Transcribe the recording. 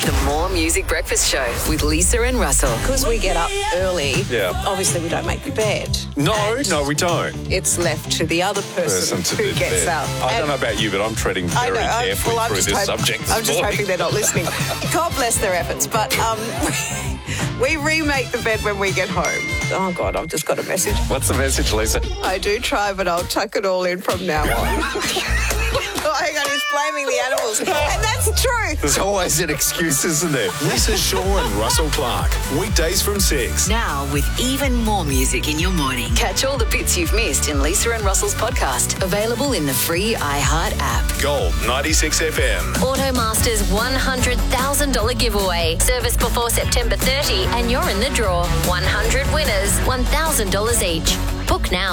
The More Music Breakfast Show with Lisa and Russell. Because we get up early, Yeah. obviously we don't make the bed. No, we don't. It's left to the other person who gets bed. up. I don't know about you, but I'm treading very carefully through this subject this I'm just morning. hoping they're not listening. God bless their efforts. But we remake the bed when we get home. Oh, God, I've just got a message. What's the message, Lisa? I do try, but I'll tuck it all in from now on. Oh, hang on, he's blaming the animals. And that's true. There's always an excuse, isn't there? Lisa Shaw and Russell Clark. Weekdays from 6. Now with even more music in your morning. Catch all the bits you've missed in Lisa and Russell's podcast. Available in the free iHeart app. Gold 96 FM. Automasters $100,000 giveaway. Service before September 30 and you're in the draw. 100 winners, $1,000 each. Book now.